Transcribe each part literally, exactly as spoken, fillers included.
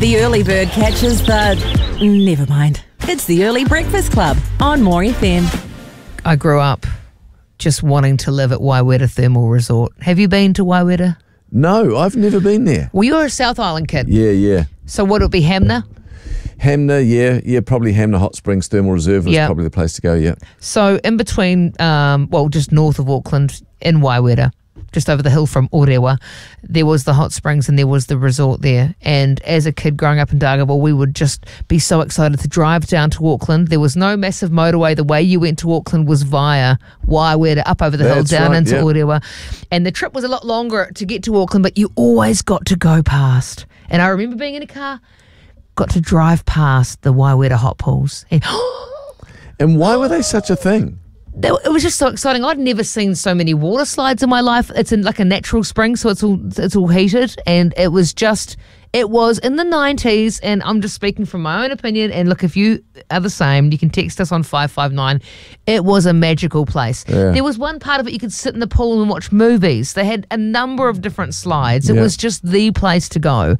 The early bird catches the... Never mind. It's the Early Breakfast Club on More F M. I grew up just wanting to live at Waiwera Thermal Resort. Have you been to Waiwera? No, I've never been there. Well, you're a South Island kid. Yeah, yeah. So would it be Hamner? Hamner, yeah, yeah, probably Hamner Hot Springs Thermal Reserve was Yep. probably the place to go, yeah. So in between, um, well, just north of Auckland, in Waiwera, just over the hill from Orewa, there was the hot springs and there was the resort there. And as a kid growing up in Dargaville, we would just be so excited to drive down to Auckland. There was no massive motorway. The way you went to Auckland was via Waiwera, up over the That's hill, down right, into yeah. Orewa. And the trip was a lot longer to get to Auckland, but you always got to go past. And I remember being in a car, got to drive past the Waiwera hot pools. And And why were they such a thing? They- it was just so exciting. I'd never seen so many water slides in my life. It's in like a natural spring, so it's all it's all heated, and it was just it was in the nineties. And I'm just speaking from my own opinion. And look, if you are the same, you can text us on five five nine. It was a magical place. Yeah. There was one part of it you could sit in the pool and watch movies. They had a number of different slides. It Yeah. was just the place to go.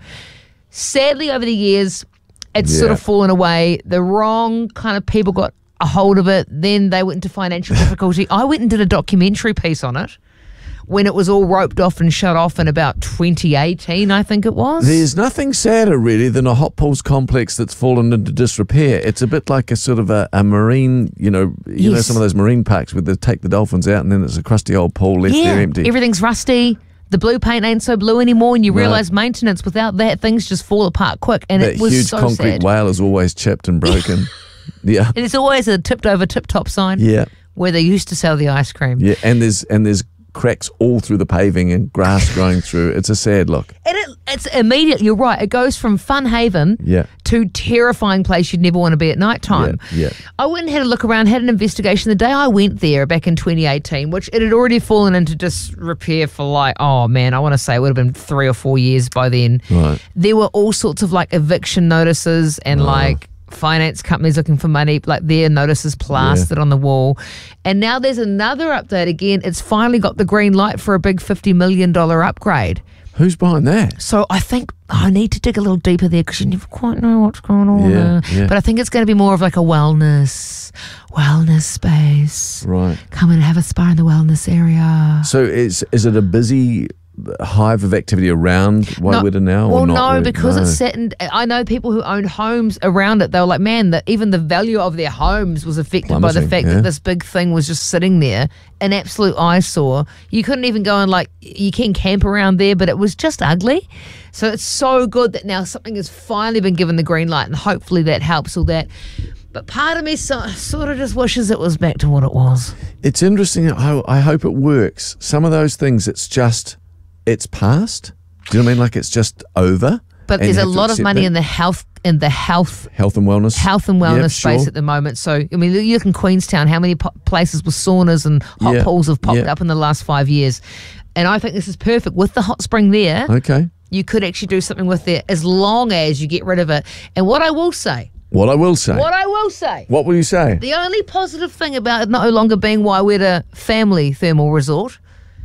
Sadly, over the years, it's sort Yeah. of fallen away. The wrong kind of people got a hold of it. Then they went into financial difficulty. I went and did a documentary piece on it when it was all roped off and shut off in about twenty eighteen, I think it was. There's nothing sadder, really, than a hot pools complex that's fallen into disrepair. It's a bit like a sort of a, a marine, you know, you know, Yes. some of those marine parks where they take the dolphins out and then it's a crusty old pool left there empty. Everything's rusty. The blue paint ain't so blue anymore, and you No. realise maintenance without that, things just fall apart quick. And that it was huge so concrete sad. whale is always chipped and broken. yeah, And it's always a tipped over tip top sign yeah, where they used to sell the ice cream. yeah. And there's and there's cracks all through the paving and grass growing through. It's a sad look. And it, it's immediate. You're right. It goes from fun haven Yeah. to terrifying place you'd never want to be at night time. Yeah, yeah. I went and had a look around, had an investigation. The day I went there back in twenty eighteen, which it had already fallen into disrepair for like, oh man, I want to say it would have been three or four years by then. Right. There were all sorts of like eviction notices and like finance companies looking for money, like their notices plastered on the wall. And now there's another update again. It's finally got the green light for a big fifty million dollars upgrade. Who's behind that? So I think I need to dig a little deeper there because you never quite know what's going on Yeah, there. yeah. But I think it's going to be more of like a wellness, wellness space. Right. Come and have a spa in the wellness area. So is is it a busy hive of activity around Waiwera now? Well, or not no, really? because No. it's set in. I know people who own homes around it. They were like, man, that even the value of their homes was affected by the Plummeting, fact yeah. that this big thing was just sitting there, an absolute eyesore. You couldn't even go and like, you can camp around there, but it was just ugly. So it's so good that now something has finally been given the green light, and hopefully that helps all that. But part of me so, sort of just wishes it was back to what it was. It's interesting. I, I hope it works. Some of those things, it's just, it's past. Do you know what I mean? Like it's just over. But and there's you a have to lot of accept money that. in the health in the health health and wellness, health and wellness Yep, space sure. at the moment. So, I mean, you look in Queenstown, how many po- places with saunas and hot Yeah, pools have popped yeah. up in the last five years. And I think this is perfect. With the hot spring there, Okay. you could actually do something with it as long as you get rid of it. And what I will say, What I will say. what I will say, What will you say? the only positive thing about it no longer being Waiwera Family Thermal Resort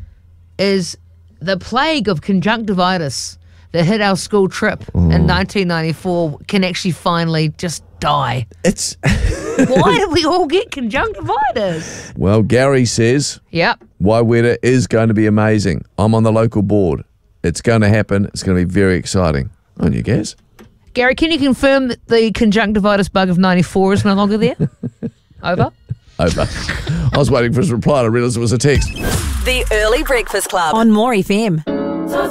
is the plague of conjunctivitis that hit our school trip in nineteen ninety-four can actually finally just die. It's Why did we all get conjunctivitis? well, Gary says Yep. Waiwera is going to be amazing. I'm on the local board. It's going to happen. It's going to be very exciting. On you, Gaz. Gary, can you confirm that the conjunctivitis bug of ninety-four is no longer there? Over. Over. I was waiting for his reply and I realised it was a text. The Early Breakfast Club on More F M.